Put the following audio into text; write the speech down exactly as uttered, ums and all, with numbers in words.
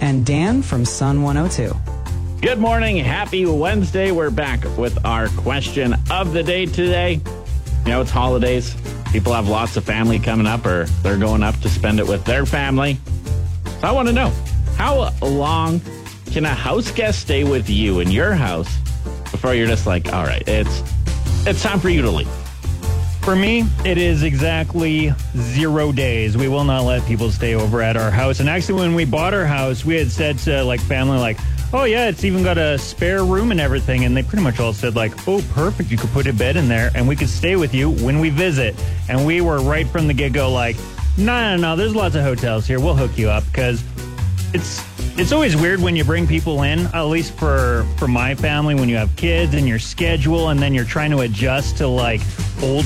and Dan from Sun one oh two. Good morning. Happy Wednesday. We're back with our question of the day today. You know, it's holidays. People have lots of family coming up, or they're going up to spend it with their family. So I want to know, how long can a house guest stay with you in your house before you're just like, all right, it's it's time for you to leave? For me, it is exactly zero days. We will not let people stay over at our house. And actually, when we bought our house, we had said to like family, like, oh yeah, it's even got a spare room and everything. And they pretty much all said like, oh, perfect. You could put a bed in there and we could stay with you when we visit. And we were right from the get-go like, no, no, no, there's lots of hotels here. We'll hook you up, because it's it's always weird when you bring people in, at least for, for my family, when you have kids and your schedule and then you're trying to adjust to like old